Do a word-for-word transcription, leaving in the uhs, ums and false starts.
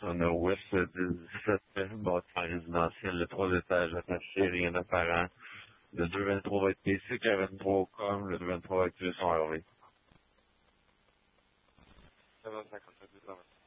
On a Ouest dix-sept, bâtiment résidentiel, le trois étages attachés, rien d'apparent. Le deux vingt-trois va être P C, le vingt-trois com, le deux vingt-trois va être plus en R V. Ça va, cinquante-sept,